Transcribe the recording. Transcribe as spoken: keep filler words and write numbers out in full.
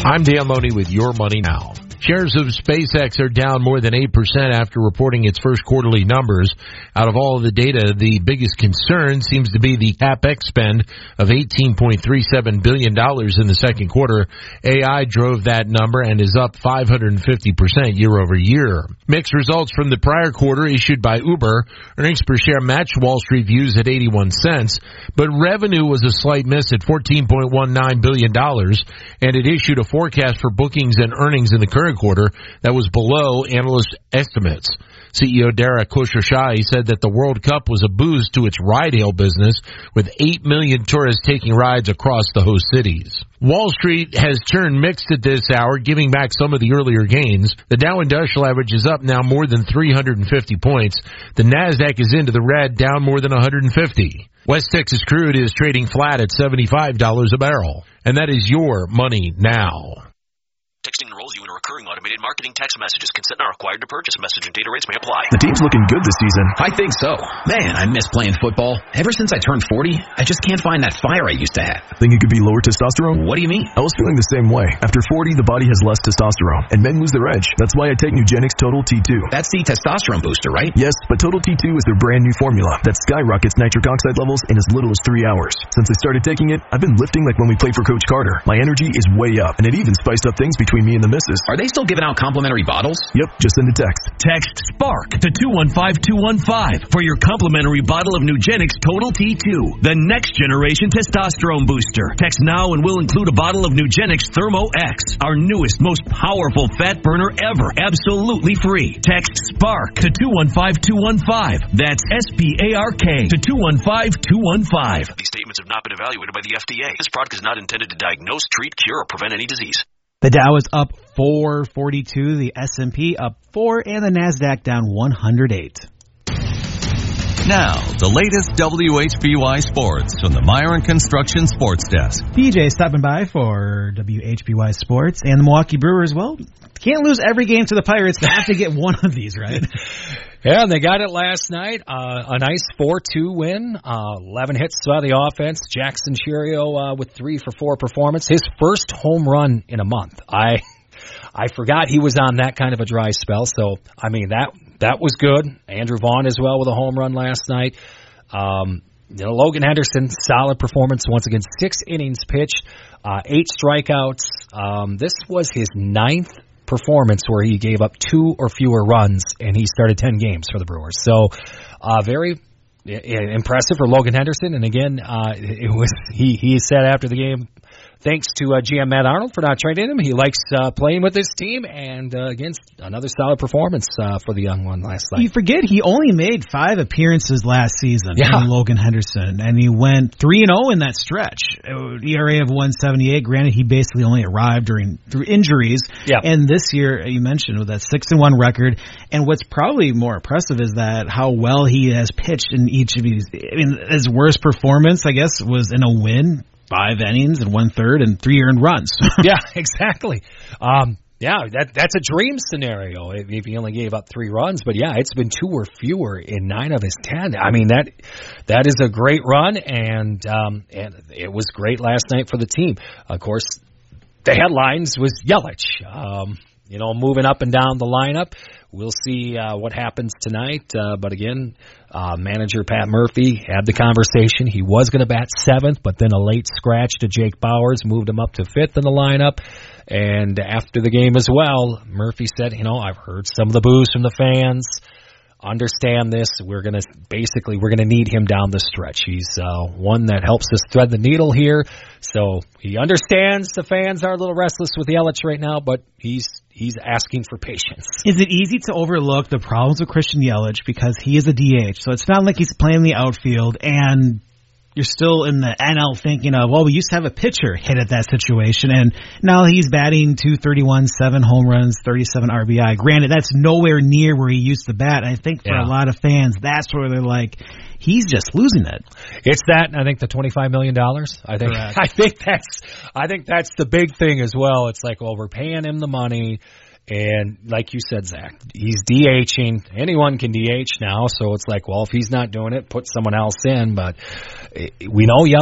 I'm Dan Loney with Your Money Now. Shares of SpaceX are down more than eight percent after reporting its first quarterly numbers. Out of all of the data, the biggest concern seems to be the CapEx spend of eighteen point three seven billion dollars in the second quarter. A I drove that number and is up five hundred fifty percent year over year. Mixed results from the prior quarter issued by Uber. Earnings per share matched Wall Street views at eighty-one cents, but revenue was a slight miss at fourteen point one nine billion dollars, and it issued a forecast for bookings and earnings in the current quarter that was below analyst estimates. C E O Dara Khosrowshahi said that the World Cup was a boost to its ride-hail business, with eight million tourists taking rides across the host cities. Wall Street has turned mixed at this hour, giving back some of the earlier gains. The Dow Industrial Average is up now more than three hundred fifty points. The Nasdaq is into the red, down more than one hundred fifty. West Texas crude is trading flat at seventy-five dollars a barrel. And that is Your Money Now. Texting enrolls you in a recurring automated marketing text messages. Consent not required to purchase. Message and data rates may apply. The team's looking good this season. I think so. Man, I miss playing football. Ever since I turned forty, I just can't find that fire I used to have. Think it could be lower testosterone? What do you mean? I was feeling the same way. After forty, the body has less testosterone, and men lose their edge. That's why I take Nugenix Total T two. That's the testosterone booster, right? Yes, but Total T two is their brand new formula that skyrockets nitric oxide levels in as little as three hours. Since I started taking it, I've been lifting like when we played for Coach Carter. My energy is way up, and it even spiced up things between me and the missus. Are they still giving out complimentary bottles? Yep, just send a text. Text SPARK to two one five two one five for your complimentary bottle of Nugenix Total T two, the next generation testosterone booster. Text now and we'll include a bottle of Nugenix Thermo X, our newest, most powerful fat burner ever, absolutely free. Text SPARK to two one five two one five. That's S P A R K to two one five two one five. These statements have not been evaluated by the F D A. This product is not intended to diagnose, treat, cure, or prevent any disease. The Dow is up four forty-two, the S and P up four, and the Nasdaq down one hundred eight. Now, the latest W H B Y Sports from the Myron Construction Sports Desk. B J stopping by for W H B Y Sports, and the Milwaukee Brewers, well, can't lose every game to the Pirates. They have to get one of these, right? Yeah, and they got it last night. Uh, a nice four two win. Uh, eleven hits by the offense. Jackson Chourio uh, with three for four performance. His first home run in a month. I I forgot he was on that kind of a dry spell. So, I mean, that that was good. Andrew Vaughn as well with a home run last night. Um, you know, Logan Henderson, solid performance. Once again, six innings pitched, uh, eight strikeouts. Um, this was his ninth performance where he gave up two or fewer runs, and he started ten games for the Brewers. So, uh, very impressive for Logan Henderson. And again, uh, it was he he said after the game, thanks to uh, G M Matt Arnold for not trading him. He likes uh, playing with his team, and uh, against another solid performance uh, for the young one last night. You forget he only made five appearances last season. Yeah. In Logan Henderson, and he went three and zero in that stretch. E R A of one seventy-eight. Granted, he basically only arrived during through injuries. Yeah. And this year, you mentioned with that six and one record. And what's probably more impressive is that how well he has pitched in each of these. I mean, his worst performance, I guess, was in a win. Five innings and one third and three earned runs. Yeah, exactly. Um, yeah, that that's a dream scenario if, if he only gave up three runs. But yeah, it's been two or fewer in nine of his ten. I mean, that that is a great run, and um, and it was great last night for the team. Of course, the headlines was Yelich. Um, you know, moving up and down the lineup. We'll see uh, what happens tonight. Uh, but again, uh, manager Pat Murphy had the conversation. He was going to bat seventh, but then a late scratch to Jake Bauers moved him up to fifth in the lineup. And after the game as well, Murphy said, you know, I've heard some of the boos from the fans. Understand this. We're going to basically, we're going to need him down the stretch. He's uh, one that helps us thread the needle here. So he understands the fans are a little restless with Yelich right now, but he's he's asking for patience. Is it easy to overlook the problems with Christian Yelich because he is a D H? So it's not like he's playing the outfield and you're still in the N L thinking of, well, we used to have a pitcher hit at that situation, and now he's batting two thirty-one, seven home runs, thirty-seven R B I. Granted, that's nowhere near where he used to bat. I think for yeah. a lot of fans, that's where they're like, he's just losing it. It's that, and I think the twenty-five million dollars. I think Correct. I think that's I think that's the big thing as well. It's like, well, we're paying him the money. And like you said, Zach, he's DHing. Anyone can D H now, so it's like, well, if he's not doing it, put someone else in. But we know